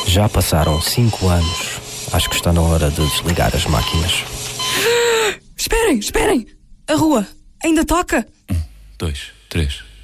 Já passaram 5 anos. Acho que está na hora de desligar as máquinas. Esperem! A rua ainda toca? 1, 2, 3.